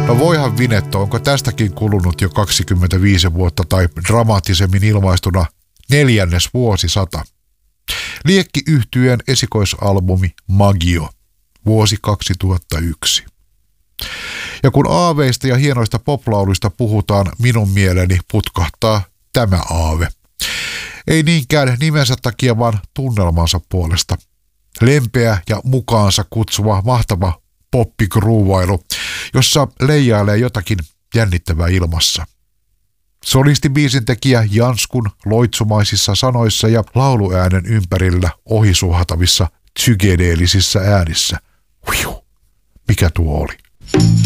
No voihan Vinetto, onko tästäkin kulunut jo 25 vuotta tai dramaattisemmin ilmaistuna 4. vuosisata. Liekki-yhtyeen esikoisalbumi Magio, vuosi 2001. Ja kun aaveista ja hienoista poplauluista puhutaan, minun mieleeni putkahtaa tämä aave. Ei niinkään nimensä takia, vaan tunnelmansa puolesta. Lempeä ja mukaansa kutsuva mahtava poppigruuvailu, jossa leijailee jotakin jännittävää ilmassa. Solistibiisin tekijä Janskun loitsumaisissa sanoissa ja lauluäänen ympärillä ohisuhatavissa psykedeellisissä äänissä. Mikä tuo oli?